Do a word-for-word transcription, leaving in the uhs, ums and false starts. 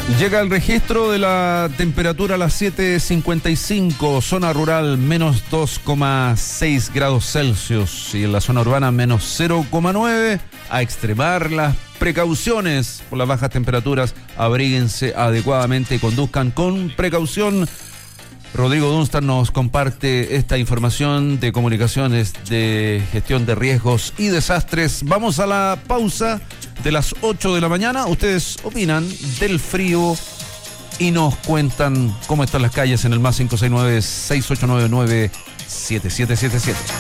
Llega el registro de la temperatura a las siete cincuenta y cinco, zona rural menos dos coma seis grados Celsius y en la zona urbana menos cero coma nueve. A extremar las precauciones por las bajas temperaturas, abríguense adecuadamente y conduzcan con precaución. Rodrigo Dunstan nos comparte esta información de comunicaciones de gestión de riesgos y desastres. Vamos a la pausa de las ocho de la mañana. Ustedes opinan del frío y nos cuentan cómo están las calles en el más cinco seis nueve, seis ocho nueve nueve, siete siete siete siete.